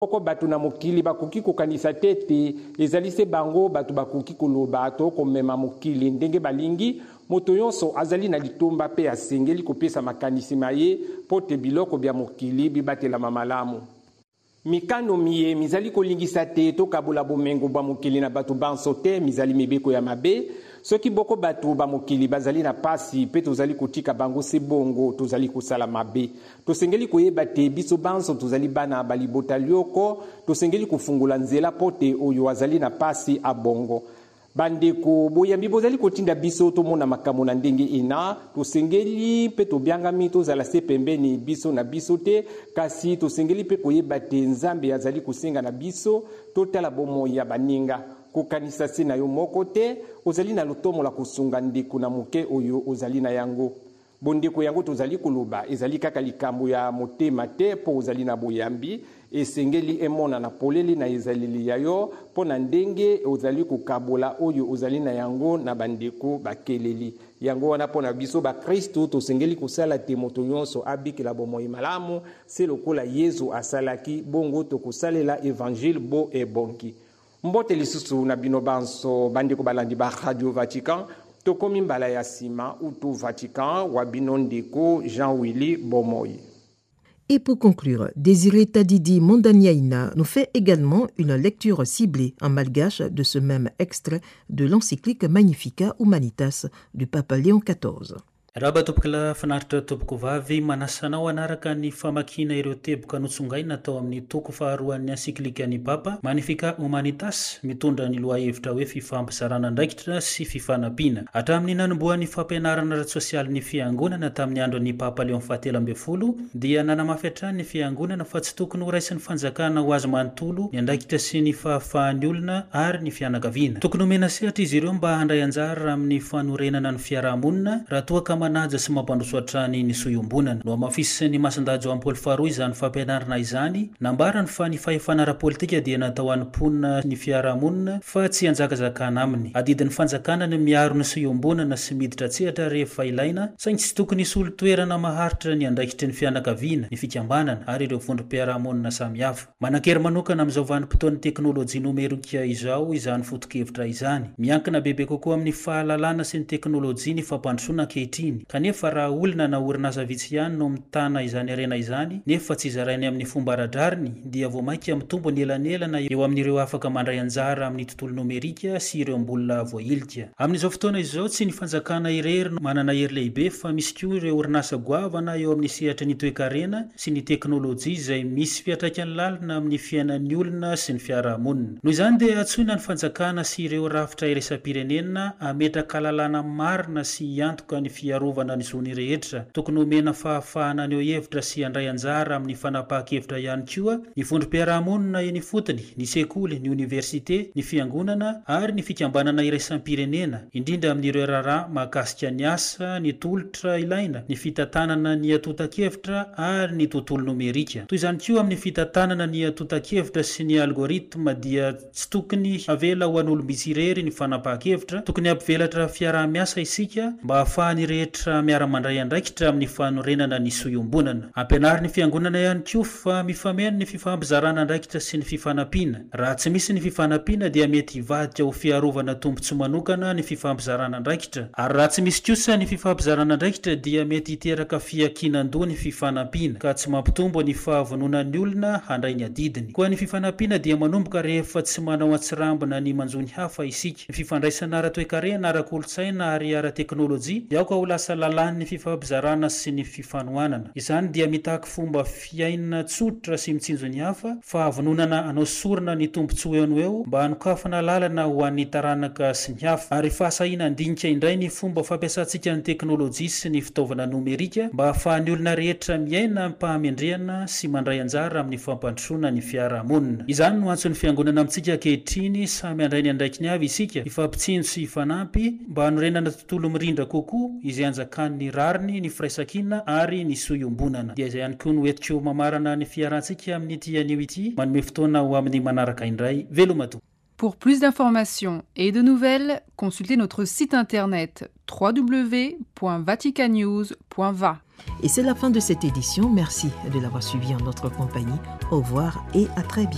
Oko batu na mokili bakoki kokanisa tete ezali se bango batu bakoki koloba to komema mokili ndenge balingi moto yonso azali na litomba pe asengeli kopesa makanisi maye pote biloko bya mokili bibatela mamalamu. Mikano miye mizali kolingisa te to kabola bomengo ba mokili na batu banso te mizali mibeko ya mabe. Soki boko batu ba mokili bazali na pasi pe tozali kotika bango se bongo tozali kosala mabe. Tosengeli koyeba te biso banso tozali bana balibota lioko tosengeli kufungula nzela pote oyo azali na pasi abongo. Bandeko boyambi bozali kotinda biso tomona makambo na ndenge ina tosengeli pe tobiangami tozala se pembeni biso na biso te kasi tosengeli pe koyeba te Nzambe azali kosenga na biso totala bomoi ya baninga kokanisa se na yo moko te ozali na lotomo la kosunga ndeko na moke oyo ozali na yango. Bondeko yango tozali koloba ezali kaka likambo ya motema te po ozali na boyambi esengeli emona na poleli na ezaleli ya yo po na ndenge ozali kokabola oyo ozali na yango na bandeko bakeleli yango wana po na biso ba Kristo tosengeli kosala te moto nyonso abikela bomoi malamu se lokola Yesu asalaki bongo tokosalela evangile bo ebonki. Mbote lisusu na bino banso bandeko balandi ba Radio Vatican tokomi mbala ya sima utu Vatican wa bino ndeko Jean-Willy Bomoi. Et pour conclure, Désiré Tadidi Mondaniaïna nous fait également une lecture ciblée en malgache de ce même extrait de l'encyclique Magnificat Humanitas du pape Léon XIV. Raba topokala fanaritra topoko vavy manasanao anaraka ny famakina ireo teboka notsongaina atao amin'ny toko faharoan'ny ensiklika ny papa Magnificat Humanitas mitondra ny lohahevitra hoe fifampizarana andraikitra sy fifanampiana. Hatramin'ny nanomboan'ny fampianarana ara-tsosialy ny fiangonana tamin'ny andron'ny papa Léon XIV dia nanamafy hatrany ny fiangonana fa tsy tokony ho raisin'ny fanjakana ho azy manontolo ny andraikitra sy ny fahafahan'ny olona ary ny fianakaviana. Tokony homena sehatra izy ireo mba handray anjara amin'ny fanorenana ny fiarahamonina raha toa ka manaja sy mampandroso hatrany ny soiombonana. No amafisy ny masindajo Joan Paul faharoa izany fampianarana izany nambarany fa ny fahefana ara-politika dia natao hanimponina ny fiarahamonina fa tsy hanjakazakana aminy. Adidin'ny fanjakana ny miaro ny soiombonana sy miditra tsehatra rehefa ilaina saingy tsy tokony hisy olo-toerana maharitra ny andraikitry ny fianakaviana, ny fikambanana ary ireo vondrom-piarahamonina samihafa. Manan-kery manokana amin'izao vanim-potoan'ny teknôlôjia nomerika izao izany foto-kevitra izany. Miankina bebe kokoa amin'ny fahalalana sy ny teknôlôjia ny fampandrosoana ankehitriny. Kanefa raha olona na orinasa vitsy ihany no mitana izany arena izany nefa tsy zarainy amin'ny fomba aradrariny dia voamaika mitombo ny elanelana eo amin'ireo afaka mandray anjara amin'ny tontolo nomerika sy ireo mbola voailika. Amin'izao fotoana izao tsy ny fanjakana irery no manana hery lehibe fa misy koa ireo orinasa goavana eo amin'ny sehatra ny toe-karena sy ny teknôlôjia izay misy fiatraikany lalina amin'ny fiainan'ny olona sy ny fiarahamonina. Noho izany dia atsoina ny fanjakana sy ireo rafitra iraisam-pirenena ametraka lalàna marina sy antoka ny fiarovana ny zony rehetra. Tokony homena fahafahana aneo hevitra sy handray anjara amin'ny fanapahan-kevitra ihany koa ny vondrom-piarahamonina eny fotony, ny sekoly, ny université, ny fiangonana ary ny fikambanana iraisam-pirenena, indrindra amin'ireo raharaha mahakasika ny asa, ny tolotra ilaina, ny fitantanana ny atotan-kevitra ary ny tontolo nomerika. Toy izany koa amin'ny fitantanana ny atotan-kevitra sy ny algoritma dia tsy tokony avela ho an'olom-bitsy irery ny fanapahan-kevitra, tokony ampivelatra fiaraha-miasa isika mba ahafahany rehetra miara-mandray andraikitra amin'ny fanorenana ny soiombonana. Ampianary ny fiangonana ihany koa fa mifameno ny fifampizarana andraikitra sy ny fifanampiana. Raha tsy misy ny fifanampiana dia mety hivadika ho fiarovana tombontsoa manokana ny fifampizarana andraikitra. Ary raha tsy misy kosa ny fifampizarana andraikitra dia mety hiteraka fiakinan-doha ny fifanampiana ka tsy mampitombo ny fahavononan'ny olona handray ny adidiny. Koa ny fifanampiana dia manomboka rehefa tsy manao atsirambina ny manjony hafa isika. Ny fifandraisana ara-toe-karena, ara-kolontsaina ary ara-teknôlôjia dia ao ho lasa lalan'ny fifampizarana sy ny fifanohanana. Izany dia mitaky fomba fiainana tsotra sy mitsinjo ny hafa fa havononana anao sorona ny tombontsoa eo no eo mba hanokafana lalana ho an'ny taranaka sy ny hafa ary fahasahina andinika indray ny fomba fampiasantsika ny teknôlôjia sy ny fitaovana nomerika mba hahafahan'ny olona rehetra miaina mpahamendrehana sy mandray anjara amin'ny fampandrosoana ny fiarahamonina. Izany no antson'ny fiangonana amintsika ankehitriny samy handray ny andraikiny avy isika ifampitsinjo sy ifanampy mba hanorenana tontolo mirindra kokoa izay anjakan'ny rariny, ny firaisankina ary ny soiombonana. Dia izay ihany koa no entiko mamarana ny fiarahantsika amin'ny ity anio ity manome fotoana ho amin'ny manaraka indray. Veloma. Pour plus d'informations et de nouvelles, consultez notre site internet www.vaticanews.va. Et c'est la fin de cette édition. Merci de l'avoir suivi en notre compagnie. Au revoir et à très bientôt.